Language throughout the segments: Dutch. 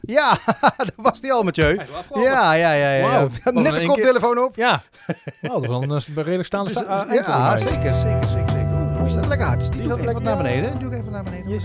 Ja, dat was die al, Mathieu. Ja. Net de koptelefoon op. Ja. Nou, dat is wel een redelijk staande Dus, eind. ja, zeker. Oeh, die staat lekker hard. Die doe ik even wat naar beneden. Yes.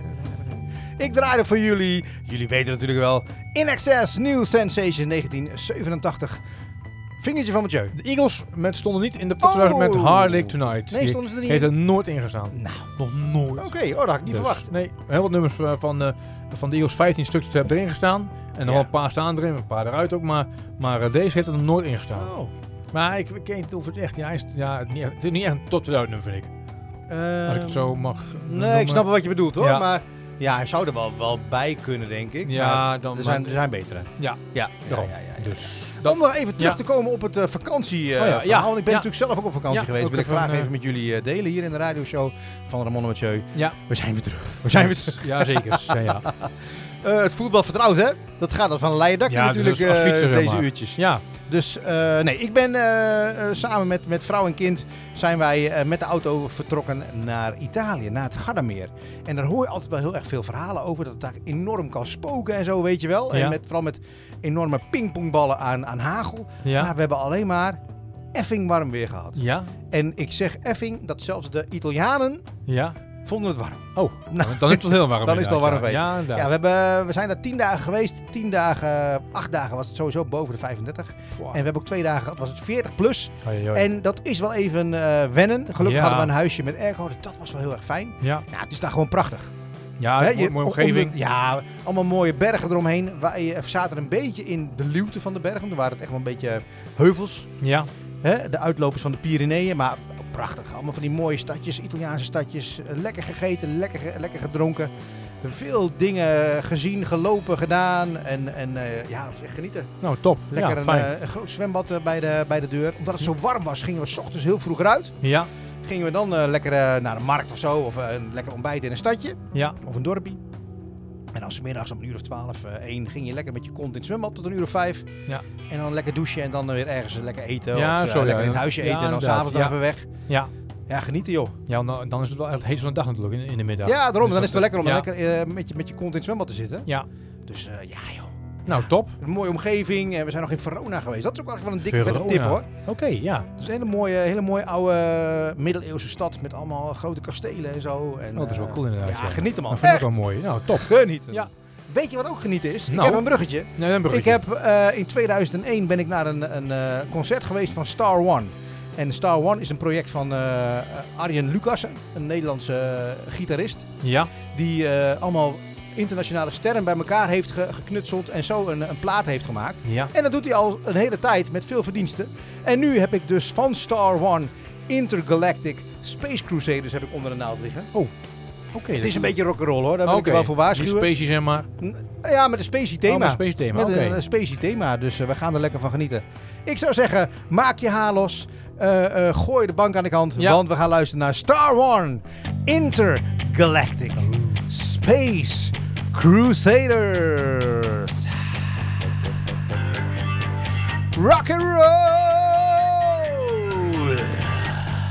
Ik draaide voor jullie. Jullie weten natuurlijk wel. In Excess, New Sensation 1987. Vingertje van Mathieu. De Eagles stonden niet in de pottenluis met Hard Lake Tonight. Nee, stonden ze er niet heeft in? er nooit in gestaan. Nou. Nog nooit. Oké, dat had ik niet verwacht. Nee, heel wat nummers van de Eagles, 15 stukjes hebben erin gestaan. En nog wel een paar staan erin, een paar eruit ook. Maar deze heeft er nog nooit in gestaan. Oh. Maar ik weet niet of het echt... het is niet echt een top 2000 nummer, vind ik. Als ik het zo mag Nee, ik snap wel wat je bedoelt, hoor. Ja. Maar ja, hij zou er wel bij kunnen, denk ik. Ja, maar dan... er zijn betere. Ja. Daarom. Dus... Om nog even terug te komen op het vakantieverhaal. Ik ben natuurlijk zelf ook op vakantie geweest. Wil ik graag even met jullie delen hier in de radioshow van Ramon en Mathieu. Ja. We zijn weer terug. Ja, zeker. Ja. Het voelt wel vertrouwd, hè? Dat gaat als van een leien dakje natuurlijk dus als fietser, deze uurtjes. Ja. Dus ik ben samen met vrouw en kind zijn wij met de auto vertrokken naar Italië, naar het Gardameer. En daar hoor je altijd wel heel erg veel verhalen over, dat het daar enorm kan spoken en zo, weet je wel. Ja. En vooral met enorme pingpongballen aan hagel. Ja. Maar we hebben alleen maar effing warm weer gehad. Ja. En ik zeg effing, dat zelfs de Italianen vonden het warm. Oh, dan is het wel heel warm. Dan is het al warm geweest. Ja, we zijn daar 10 dagen geweest. 8 dagen was het sowieso boven de 35. Wow. En we hebben ook 2 dagen gehad, was het 40 plus. Oei. En dat is wel even wennen. Gelukkig hadden we een huisje met airco, dus dat was wel heel erg fijn. Ja. Nou, het is daar gewoon prachtig. Ja, mooie omgeving. Allemaal mooie bergen eromheen. We zaten een beetje in de luwte van de bergen. Er waren het echt wel een beetje heuvels. Ja. De uitlopers van de Pyreneeën, maar prachtig. Allemaal van die mooie stadjes, Italiaanse stadjes. Lekker gegeten, lekker gedronken. Veel dingen gezien, gelopen, gedaan. En dat was echt genieten. Nou, top. Lekker een groot zwembad bij de deur. Omdat het zo warm was, gingen we 's ochtends heel vroeg eruit. Ja. Gingen we dan lekker naar de markt of zo. Of lekker ontbijten in een stadje. Ja. Of een dorpje. En dan 's middags om een uur of 12, 1 ging je lekker met je kont in het zwembad tot een uur of 5. Ja. En dan lekker douchen en dan weer ergens lekker eten. Ja, of lekker in het huisje eten en dan s'avonds dan even weg. Ja. Ja, genieten joh. Ja, dan is het wel het heet zo'n dag natuurlijk in de middag. Ja, daarom. Dus dan is het wel lekker om ja. lekker met je kont in het zwembad te zitten. Ja. Dus joh. Nou, top. Een mooie omgeving. En we zijn nog in Verona geweest. Dat is ook echt wel een dikke vette tip hoor. Oké, ja. Het is een hele mooie oude middeleeuwse stad met allemaal grote kastelen en zo. En, dat is wel cool inderdaad. Ja, genieten man. Dat vind ik echt wel mooi. Nou, top. Genieten. Ja. Weet je wat ook genieten is? Nou. Ik heb een bruggetje. Nee, een bruggetje. Ik heb in 2001 ben ik naar een concert geweest van Star One. En Star One is een project van Arjen Lucassen, een Nederlandse gitarist. Ja. Die allemaal internationale sterren bij elkaar heeft geknutseld en zo een plaat heeft gemaakt. Ja. En dat doet hij al een hele tijd met veel verdiensten. En nu heb ik dus van Star One Intergalactic Space Crusaders heb ik onder de naald liggen. Oh. Oké. Het is een beetje rock'n'roll hoor, daar wil ik er wel voor waarschuwen. Die spacey zeg maar. Ja, met een spacey thema. Met een spacey thema, Met een spacey thema, dus we gaan er lekker van genieten. Ik zou zeggen, maak je haar los. Gooi de bank aan de kant, want we gaan luisteren naar Star One Intergalactic Space Crusaders. Rock and roll!